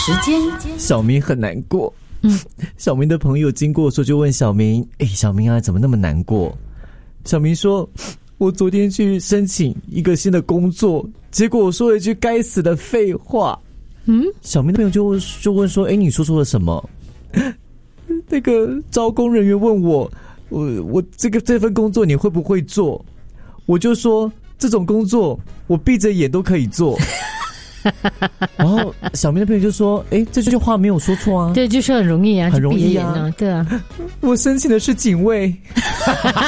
时间。 小明很难过。小明的朋友经过的时候就问小明：小明啊，怎么那么难过？小明说：我昨天去申请一个新的工作，结果我说了一句该死的废话。小明的朋友就问说：你说错了什么？那个招工人员问我这份工作你会不会做？我就说这种工作我闭着眼都可以做。然后小明的朋友就说：这句话没有说错啊。 对，就是很容易啊， 很容易啊， 对啊。 我申请的是警卫。